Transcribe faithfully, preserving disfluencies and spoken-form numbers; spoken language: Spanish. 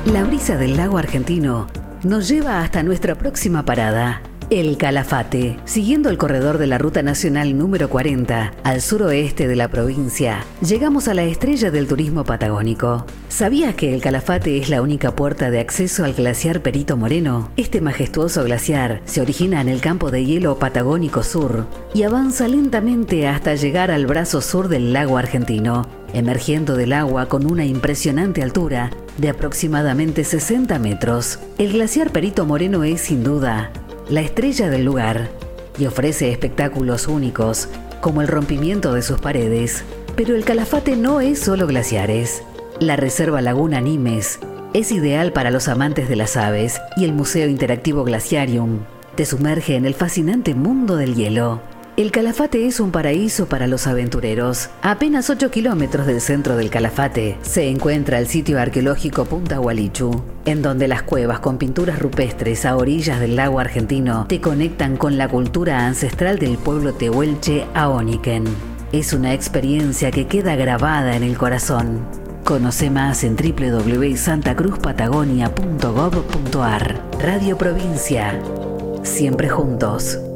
La brisa del lago argentino nos lleva hasta nuestra próxima parada, El Calafate, siguiendo el corredor de la Ruta Nacional número cuarenta, al suroeste de la provincia. Llegamos a la estrella del turismo patagónico. ¿Sabías que El Calafate es la única puerta de acceso al glaciar Perito Moreno? Este majestuoso glaciar se origina en el campo de hielo Patagónico Sur y avanza lentamente hasta llegar al brazo sur del lago argentino, emergiendo del agua con una impresionante altura de aproximadamente sesenta metros. El glaciar Perito Moreno es, sin duda, la estrella del lugar y ofrece espectáculos únicos como el rompimiento de sus paredes. Pero el Calafate no es solo glaciares. La Reserva Laguna Nimes es ideal para los amantes de las aves y el Museo Interactivo Glaciarium te sumerge en el fascinante mundo del hielo. El Calafate es un paraíso para los aventureros. A apenas ocho kilómetros del centro del Calafate se encuentra el sitio arqueológico Punta Hualichu, en donde las cuevas con pinturas rupestres a orillas del lago argentino te conectan con la cultura ancestral del pueblo tehuelche Ahoniquén. Es una experiencia que queda grabada en el corazón. Conoce más en doble u doble u doble u punto santa cruz patagonia punto gob punto ar. Radio Provincia. Siempre juntos.